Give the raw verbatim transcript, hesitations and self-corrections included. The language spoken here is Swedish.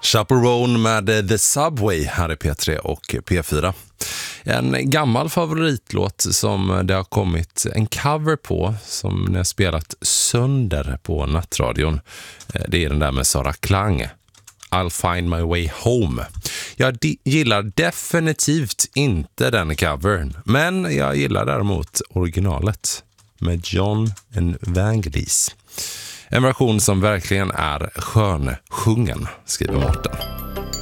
Chaperone med The Subway här i P tre och P fyra. En gammal favoritlåt som det har kommit en cover på som ni har spelat sönder på nattradion. Det är den där med Sara Klang. I'll find my way home. Jag de- gillar definitivt inte den covern, men jag gillar däremot originalet med John Evangelis. En version som verkligen är skön sjungen, skriver Mårten.